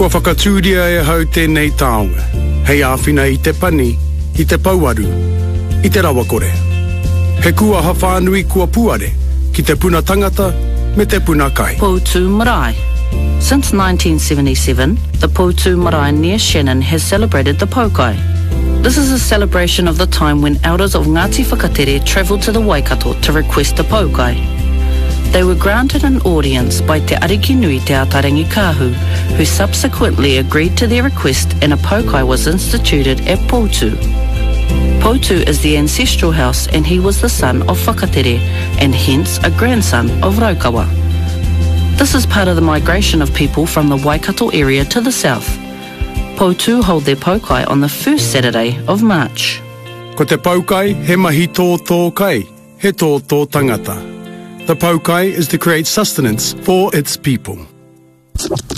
Kua whakatūria e hau tēnei taonga. Hei āwhina I te pani, I te pauaru, I te rawakore. He kua hawhanui kua puare, ki te puna tangata me te puna kai. Poutu Marae. Since 1977, the Poutu Marae near Shannon has celebrated the Paukai. This is a celebration of the time when elders of Ngāti Whakatere travelled to the Waikato to request a Paukai. They were granted an audience by Te Ariki Nui Te Atarangi Kahu, who subsequently agreed to their request and a Paukai was instituted at Poutu. Poutu is the ancestral house and he was the son of Whakatere and hence a grandson of Raukawa. This is part of the migration of people from the Waikato area to the south. Poutu hold their Paukai on the first Saturday of March. Ko te Paukai, he mahi tō kai, he tō tangata. The Paukai is to create sustenance for its people.